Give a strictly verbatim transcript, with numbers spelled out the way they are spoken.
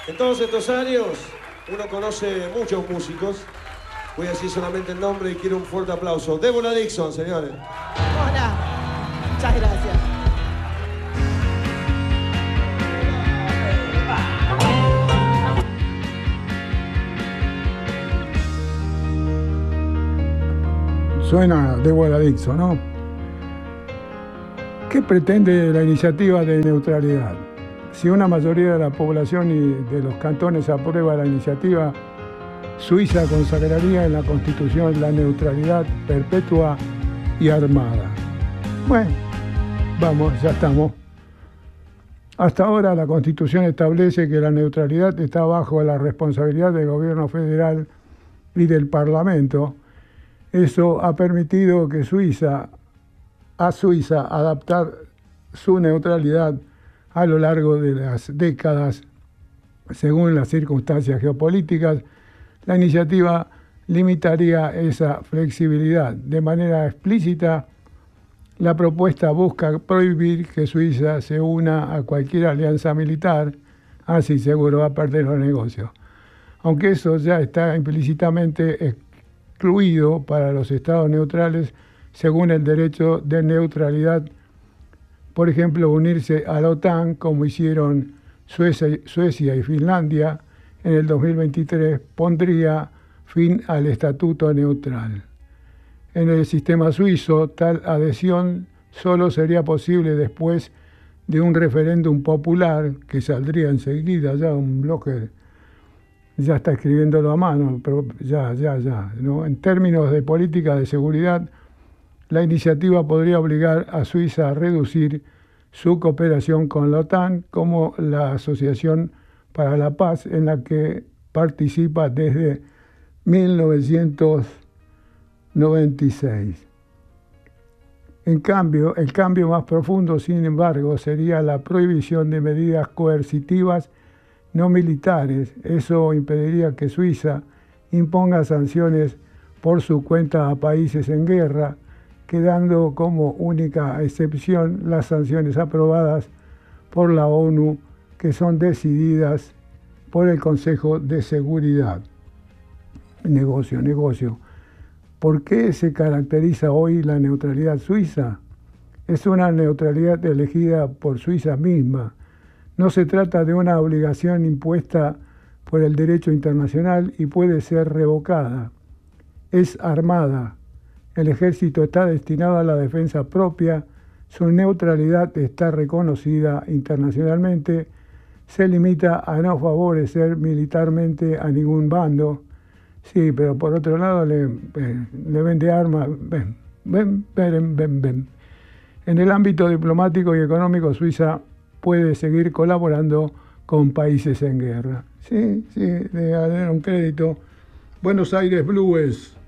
En todos estos años, uno conoce muchos músicos. Voy a decir solamente el nombre y quiero un fuerte aplauso. Deborah Dixon, señores. Hola, muchas gracias. Suena Deborah Dixon, ¿no? ¿Qué pretende la iniciativa de neutralidad? Si una mayoría de la población y de los cantones aprueba la iniciativa, Suiza consagraría en la Constitución la neutralidad perpetua y armada. Bueno, vamos, ya estamos. Hasta ahora la Constitución establece que la neutralidad está bajo la responsabilidad del gobierno federal y del Parlamento. Eso ha permitido que Suiza, a Suiza adaptar su neutralidad a lo largo de las décadas, según las circunstancias geopolíticas. La iniciativa limitaría esa flexibilidad. De manera explícita, la propuesta busca prohibir que Suiza se una a cualquier alianza militar, así seguro va a perder los negocios. Aunque eso ya está implícitamente excluido para los estados neutrales según el derecho de neutralidad. Por ejemplo, unirse a la OTAN, como hicieron Suecia, Suecia y Finlandia en el dos mil veintitrés, pondría fin al estatuto neutral. En el sistema suizo, tal adhesión solo sería posible después de un referéndum popular que saldría enseguida. Ya un blogger ya está escribiéndolo a mano, pero ya, ya, ya, ¿no? En términos de política de seguridad, la iniciativa podría obligar a Suiza a reducir su cooperación con la OTAN, como la Asociación para la Paz, en la que participa desde mil novecientos noventa y seis. En cambio, el cambio más profundo, sin embargo, sería la prohibición de medidas coercitivas no militares. Eso impediría que Suiza imponga sanciones por su cuenta a países en guerra, quedando como única excepción las sanciones aprobadas por la ONU, que son decididas por el Consejo de Seguridad. Negocio, negocio. ¿Por qué se caracteriza hoy la neutralidad suiza? Es una neutralidad elegida por Suiza misma. No se trata de una obligación impuesta por el derecho internacional y puede ser revocada. Es armada. El ejército está destinado a la defensa propia. Su neutralidad está reconocida internacionalmente. Se limita a no favorecer militarmente a ningún bando. Sí, pero por otro lado le, le vende armas. Ven, ven, ven, ven, ven. En el ámbito diplomático y económico, Suiza puede seguir colaborando con países en guerra. Sí, sí, le daré un crédito. Buenos Aires Blues.